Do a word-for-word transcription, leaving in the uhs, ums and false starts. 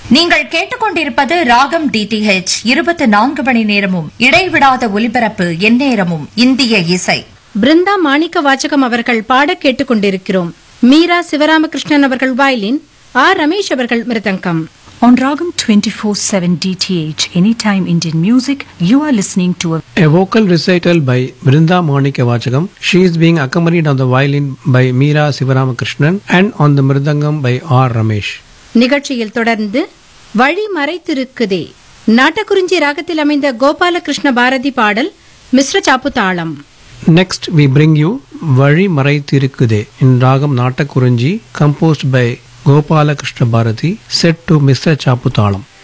நீங்கள் கேட்டுக்கொண்டிருப்பது ராகம் டிடிஹெச் இருபத்தி நான்கு மணி நேரமும் இடைவிடாத ஒலிபரப்பு எந்நேரமும் இந்திய இசை. பிருந்தா மாணிக்க வாச்சகம் அவர்கள் பாட கேட்டுக்கொண்டிருக்கிறோம். மீரா சிவராமகிருஷ்ணன் அவர்கள் வயலின், ஆர் ரமேஷ் அவர்கள் மிருதங்கம். On Ragam twenty-four seven D T H, Anytime Indian Music, you are listening to a, a vocal recital by Brinda Manika Vachagam. She is being accompanied on the violin by Meera Sivaramakrishnan and on the mridangam by R Ramesh. நிகழ்ச்சியில் தொடர்ந்து வழி மறைத்திருக்குதே நாட்டக்குறிஞ்சி ராகத்தில் அமைந்த கோபாலகிருஷ்ண பாரதி பாடல், மிஸ்ர சாப்பு தாளம். Next we bring you Vali Maraithirukkude in Ragam Nattakurunji, composed by Gopala Krishna Bharati, set to Misra Chaputalam.